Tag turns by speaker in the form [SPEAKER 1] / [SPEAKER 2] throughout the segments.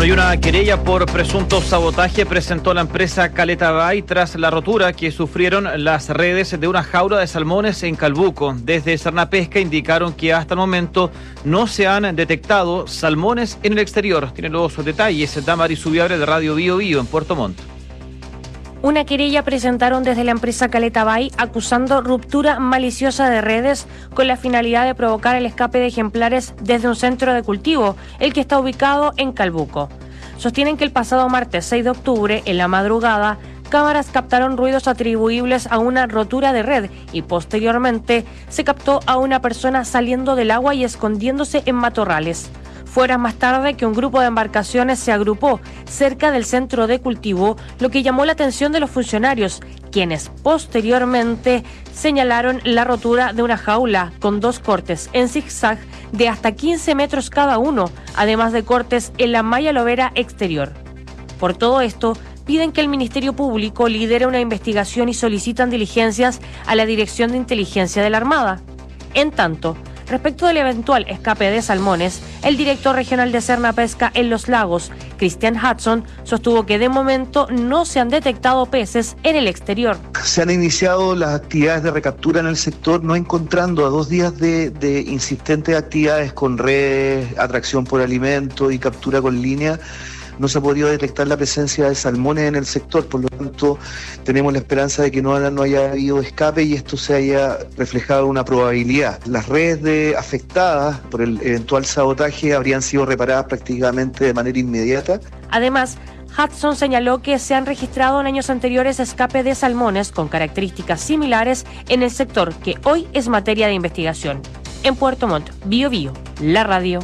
[SPEAKER 1] Bueno, y una querella por presunto sabotaje presentó la empresa Caleta Bay tras la rotura que sufrieron las redes de una jaula de salmones en Calbuco. Desde Sernapesca indicaron que hasta el momento no se han detectado salmones en el exterior. Tiene los detalles Damaris Subiabre de Radio Bio Bio en Puerto Montt.
[SPEAKER 2] Una querella presentaron desde la empresa Caleta Bay acusando ruptura maliciosa de redes con la finalidad de provocar el escape de ejemplares desde un centro de cultivo, el que está ubicado en Calbuco. Sostienen que el pasado martes 6 de octubre, en la madrugada, cámaras captaron ruidos atribuibles a una rotura de red y posteriormente se captó a una persona saliendo del agua y escondiéndose en matorrales. Fue horas más tarde que un grupo de embarcaciones se agrupó cerca del centro de cultivo, lo que llamó la atención de los funcionarios, quienes posteriormente señalaron la rotura de una jaula con 2 cortes en zigzag de hasta 15 metros cada uno, además de cortes en la malla lobera exterior. Por todo esto, piden que el Ministerio Público lidere una investigación y solicitan diligencias a la Dirección de Inteligencia de la Armada. En tanto, respecto del eventual escape de salmones, el director regional de Sernapesca en Los Lagos, Christian Hudson, sostuvo que de momento no se han detectado peces en el exterior.
[SPEAKER 3] Se han iniciado las actividades de recaptura en el sector, no encontrando a 2 días de insistentes actividades con redes, atracción por alimento y captura con línea. No se ha podido detectar la presencia de salmones en el sector, por lo tanto tenemos la esperanza de que no haya habido escape y esto se haya reflejado una probabilidad. Las redes afectadas por el eventual sabotaje habrían sido reparadas prácticamente de manera inmediata.
[SPEAKER 2] Además, Hudson señaló que se han registrado en años anteriores escape de salmones con características similares en el sector, que hoy es materia de investigación. En Puerto Montt, Bio Bio, la radio.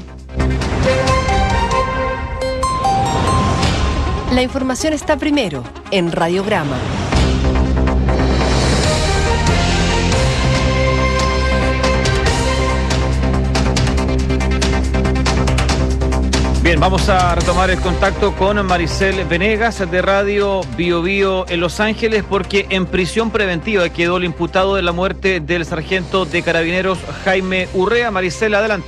[SPEAKER 4] La información está primero en Radiograma.
[SPEAKER 1] Bien, vamos a retomar el contacto con Maricel Venegas de Radio Bio Bio en Los Ángeles, porque en prisión preventiva quedó el imputado de la muerte del sargento de Carabineros Jaime Urrea. Maricel, adelante.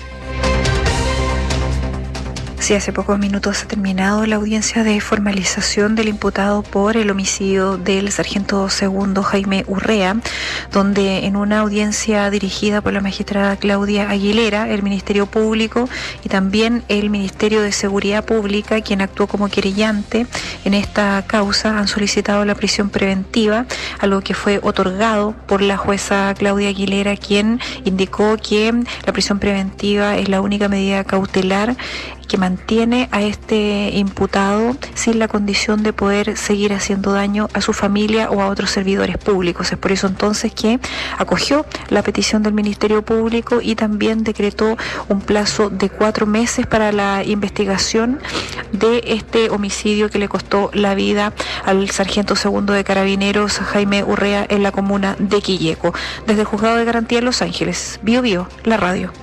[SPEAKER 5] Sí, hace pocos minutos ha terminado la audiencia de formalización del imputado por el homicidio del sargento segundo Jaime Urrea, donde en una audiencia dirigida por la magistrada Claudia Aguilera, el Ministerio Público y también el Ministerio de Seguridad Pública, quien actuó como querellante en esta causa, han solicitado la prisión preventiva, algo que fue otorgado por la jueza Claudia Aguilera, quien indicó que la prisión preventiva es la única medida cautelar que mantiene a este imputado sin la condición de poder seguir haciendo daño a su familia o a otros servidores públicos. Es por eso entonces que acogió la petición del Ministerio Público y también decretó un plazo de 4 meses para la investigación de este homicidio que le costó la vida al sargento segundo de Carabineros Jaime Urrea en la comuna de Quilleco. Desde el Juzgado de Garantía en Los Ángeles, Bio Bio, la radio.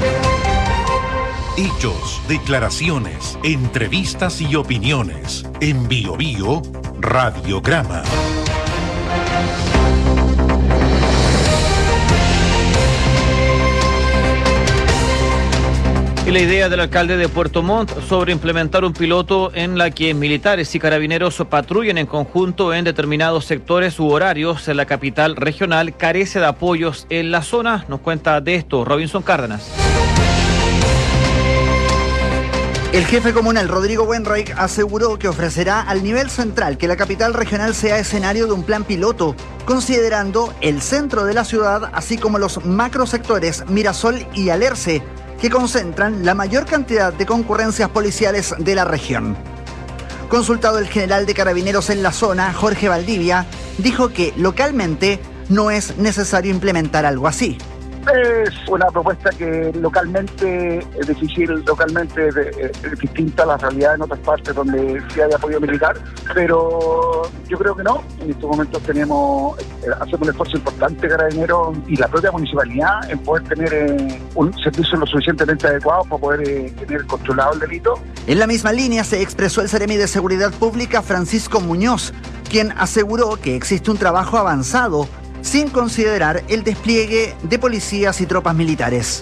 [SPEAKER 6] Hechos, declaraciones, entrevistas y opiniones. En Bio Bio, Radiograma.
[SPEAKER 1] Y la idea del alcalde de Puerto Montt sobre implementar un piloto en la que militares y carabineros patrullen en conjunto en determinados sectores u horarios en la capital regional carece de apoyos en la zona. Nos cuenta de esto Robinson Cárdenas.
[SPEAKER 7] El jefe comunal Rodrigo Wenreich aseguró que ofrecerá al nivel central que la capital regional sea escenario de un plan piloto, considerando el centro de la ciudad, así como los macrosectores Mirasol y Alerce, que concentran la mayor cantidad de concurrencias policiales de la región. Consultado el general de Carabineros en la zona, Jorge Valdivia, dijo que localmente no es necesario implementar algo así.
[SPEAKER 8] Es una propuesta que localmente es difícil, localmente es distinta a la realidad en otras partes donde sí hay apoyo militar, pero yo creo que no. En estos momentos hacemos un esfuerzo importante, Carabineros y la propia municipalidad, en poder tener un servicio lo suficientemente adecuado para poder tener controlado el delito.
[SPEAKER 7] En la misma línea se expresó el seremi de Seguridad Pública Francisco Muñoz, quien aseguró que existe un trabajo avanzado sin considerar el despliegue de policías y tropas militares.